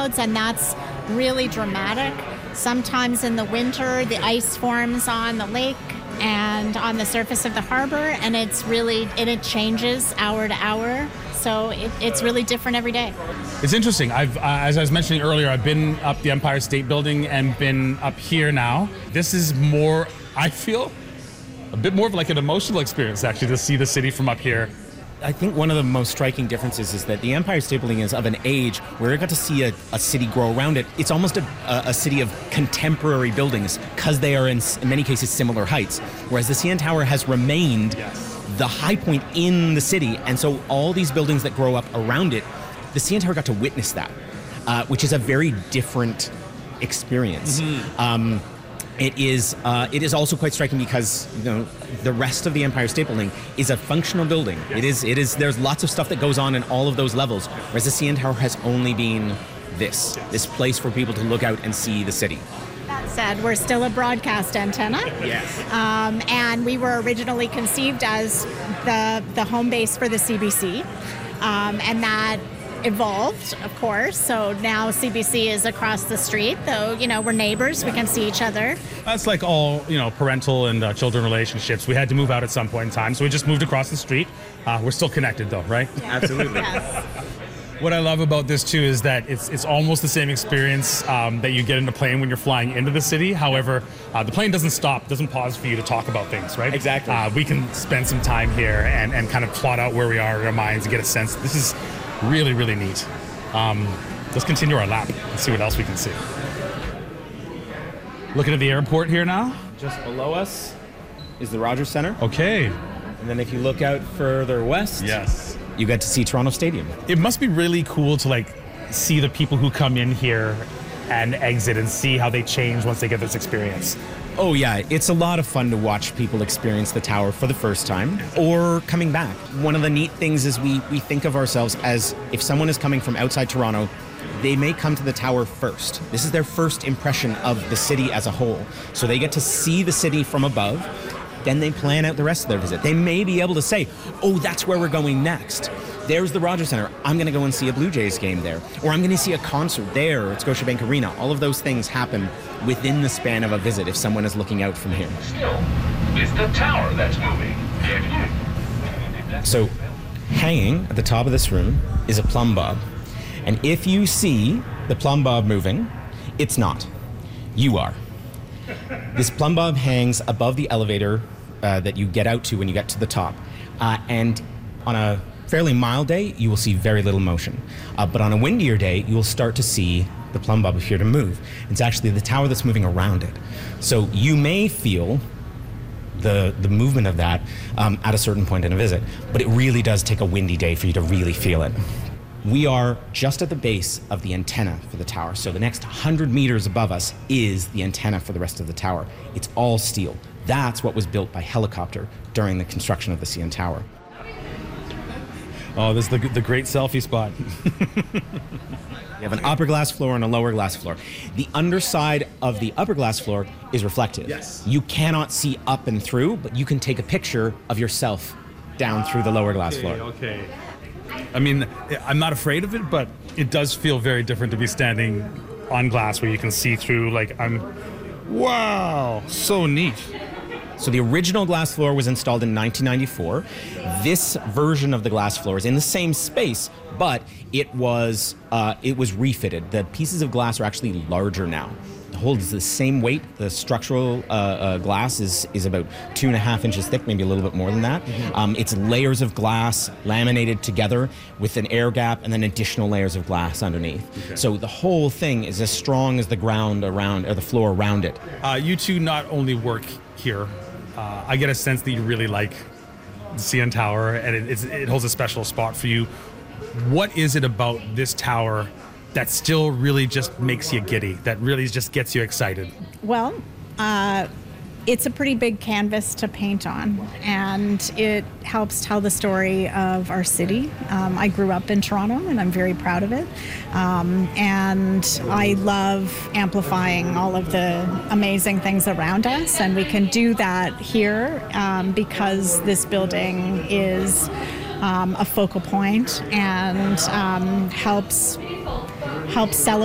clouds, and that's really dramatic. Sometimes in the winter, the ice forms on the lake and on the surface of the harbor, and it changes hour to hour. So it's really different every day. It's interesting. As I was mentioning earlier, I've been up the Empire State Building and been up here now. This is more, I feel, a bit more of like an emotional experience, actually, to see the city from up here. I think one of the most striking differences is that the Empire State Building is of an age where I got to see a city grow around it. It's almost a city of contemporary buildings because they are in many cases similar heights, whereas the CN Tower has remained the high point in the city, and so all these buildings that grow up around it, the CN Tower got to witness that, which is a very different experience. It is also quite striking because the rest of the Empire State Building is a functional building. Yes. It is. There's lots of stuff that goes on in all of those levels, whereas the CN Tower has only been this place for people to look out and see the city. That said, we're still a broadcast antenna. Yes. And we were originally conceived as the home base for the CBC, and that evolved, of course. So now CBC is across the street, though, we're neighbors. We can see each other. That's like all, parental and children relationships. We had to move out at some point in time, so we just moved across the street. We're still connected, though, right? Yeah. Absolutely. Yes. What I love about this, too, is that it's almost the same experience that you get in a plane when you're flying into the city. However, the plane doesn't stop, doesn't pause for you to talk about things, right? Exactly. We can spend some time here and kind of plot out where we are in our minds and get a sense. This is really, really neat. Let's continue our lap and see what else we can see. Looking at the airport here now. Just below us is the Rogers Centre. Okay. And then if you look out further west, Yes. you get to see Toronto Stadium. It must be really cool to see the people who come in here and exit and see how they change once they get this experience. Oh yeah, it's a lot of fun to watch people experience the tower for the first time or coming back. One of the neat things is we think of ourselves as if someone is coming from outside Toronto, they may come to the tower first. This is their first impression of the city as a whole. So they get to see the city from above, then they plan out the rest of their visit. They may be able to say, oh, that's where we're going next. There's the Rogers Centre. I'm going to go and see a Blue Jays game there. Or I'm going to see a concert there at Scotiabank Arena. All of those things happen within the span of a visit if someone is looking out from here. Still, it's the tower that's moving. So, hanging at the top of this room is a plumb bob. And if you see the plumb bob moving, it's not. You are. This plumb bob hangs above the elevator that you get out to when you get to the top. And on a fairly mild day, you will see very little motion. But on a windier day, you will start to see the plumb bob appear to move. It's actually the tower that's moving around it. So you may feel the movement of that at a certain point in a visit, but it really does take a windy day for you to really feel it. We are just at the base of the antenna for the tower. So the next 100 meters above us is the antenna for the rest of the tower. It's all steel. That's what was built by helicopter during the construction of the CN Tower. Oh, this is the great selfie spot. You have an upper glass floor and a lower glass floor. The underside of the upper glass floor is reflective. Yes. You cannot see up and through, but you can take a picture of yourself down through the lower glass floor. Okay. I mean, I'm not afraid of it, but it does feel very different to be standing on glass where you can see through. Wow, so neat. So the original glass floor was installed in 1994. This version of the glass floor is in the same space, but it was refitted. The pieces of glass are actually larger now. It holds the same weight. The structural glass is about 2.5 inches thick, maybe a little bit more than that. Mm-hmm. It's layers of glass laminated together with an air gap and then additional layers of glass underneath. Okay. So the whole thing is as strong as the ground around, or the floor around it. You two not only work here, I get a sense that you really like the CN Tower, and it holds a special spot for you. What is it about this tower that still really just makes you giddy, that really just gets you excited? Well, it's a pretty big canvas to paint on, and it helps tell the story of our city. I grew up in Toronto, and I'm very proud of it. And I love amplifying all of the amazing things around us, and we can do that here because this building is a focal point and helps celebrate